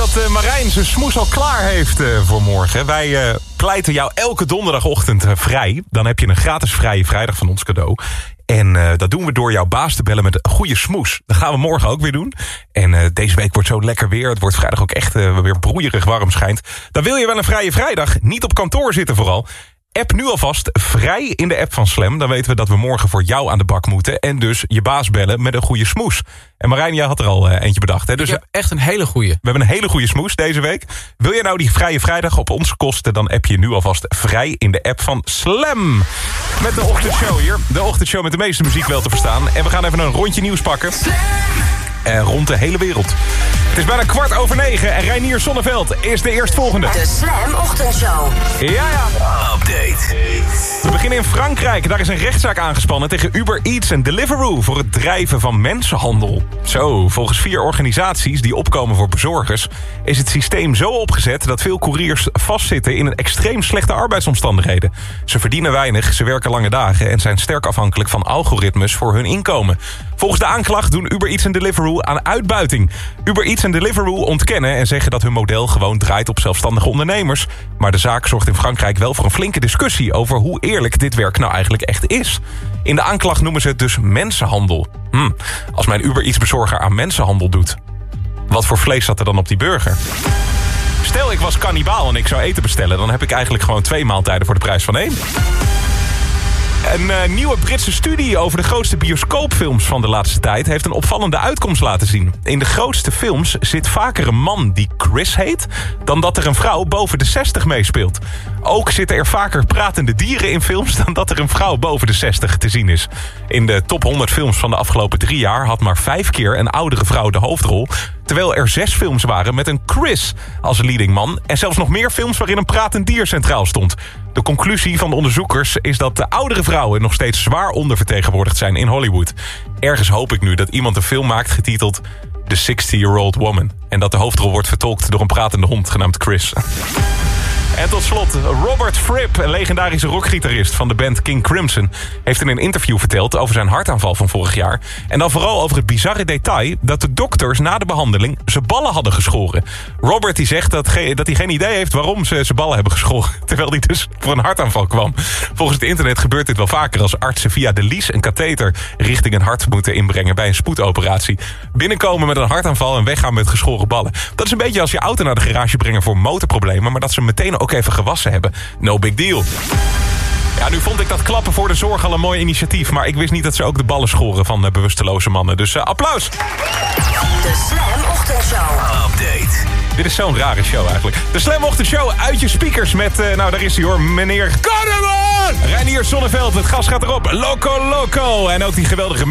dat Marijn zijn smoes al klaar heeft voor morgen. Wij pleiten jou elke donderdagochtend vrij. Dan heb je een gratis vrije vrijdag van ons cadeau. En dat doen we door jouw baas te bellen met een goede smoes. Dat gaan we morgen ook weer doen. En deze week wordt zo lekker weer. Het wordt vrijdag ook echt weer broeierig warm schijnt. Dan wil je wel een vrije vrijdag. Niet op kantoor zitten vooral. App nu alvast vrij in de app van Slam. Dan weten we dat we morgen voor jou aan de bak moeten. En dus je baas bellen met een goede smoes. En Marijn, jij had er al eentje bedacht. Hè? Dus ik heb echt een hele goeie. We hebben een hele goede smoes deze week. Wil je nou die vrije vrijdag op onze kosten... dan app je nu alvast vrij in de app van Slam. Met de ochtendshow hier. De ochtendshow met de meeste muziek wel te verstaan. En we gaan even een rondje nieuws pakken. Rond de hele wereld. Het is bijna 9:15 en Reinier Zonneveld is de eerstvolgende. De Slam Ochtendshow. Ja. Update. We beginnen in Frankrijk. Daar is een rechtszaak aangespannen tegen Uber Eats en Deliveroo... voor het drijven van mensenhandel. Zo, volgens 4 organisaties die opkomen voor bezorgers... is het systeem zo opgezet dat veel couriers vastzitten... in een extreem slechte arbeidsomstandigheden. Ze verdienen weinig, ze werken lange dagen... en zijn sterk afhankelijk van algoritmes voor hun inkomen. Volgens de aanklacht doen Uber Eats en Deliveroo aan uitbuiting. Uber Eats en Deliveroo ontkennen en zeggen dat hun model gewoon draait op zelfstandige ondernemers. Maar de zaak zorgt in Frankrijk wel voor een flinke discussie over hoe eerlijk dit werk nou eigenlijk echt is. In de aanklacht noemen ze het dus mensenhandel. Als mijn Uber Eats bezorger aan mensenhandel doet, wat voor vlees zat er dan op die burger? Stel ik was kannibaal en ik zou eten bestellen, dan heb ik eigenlijk gewoon 2 maaltijden voor de prijs van 1. Een nieuwe Britse studie over de grootste bioscoopfilms van de laatste tijd... heeft een opvallende uitkomst laten zien. In de grootste films zit vaker een man die Chris heet... dan dat er een vrouw boven de 60 meespeelt. Ook zitten er vaker pratende dieren in films... dan dat er een vrouw boven de 60 te zien is. In de top 100 films van de afgelopen 3 jaar... had maar 5 keer een oudere vrouw de hoofdrol... terwijl er 6 films waren met een Chris als leadingman... en zelfs nog meer films waarin een pratend dier centraal stond... De conclusie van de onderzoekers is dat de oudere vrouwen... nog steeds zwaar ondervertegenwoordigd zijn in Hollywood. Ergens hoop ik nu dat iemand een film maakt getiteld... The 60-Year-Old Woman. En dat de hoofdrol wordt vertolkt door een pratende hond genaamd Chris. En tot slot, Robert Fripp, een legendarische rockgitarist van de band King Crimson... heeft in een interview verteld over zijn hartaanval van vorig jaar. En dan vooral over het bizarre detail dat de dokters na de behandeling zijn ballen hadden geschoren. Robert die zegt dat hij geen idee heeft waarom ze zijn ballen hebben geschoren... terwijl hij dus voor een hartaanval kwam. Volgens het internet gebeurt dit wel vaker als artsen via de lies een katheter... richting een hart moeten inbrengen bij een spoedoperatie. Binnenkomen met een hartaanval en weggaan met geschoren ballen. Dat is een beetje als je auto naar de garage brengen voor motorproblemen... maar dat ze meteen ook even gewassen hebben. No big deal. Ja, nu vond ik dat klappen voor de zorg al een mooi initiatief... maar ik wist niet dat ze ook de ballen schoren van bewusteloze mannen. Dus applaus! De Slam Ochtendshow. Update. Dit is zo'n rare show eigenlijk. De Slam Ochtendshow uit je speakers met, daar is hij hoor, meneer Kahneman! Reinier Zonneveld, het gas gaat erop. Loco Loco! En ook die geweldige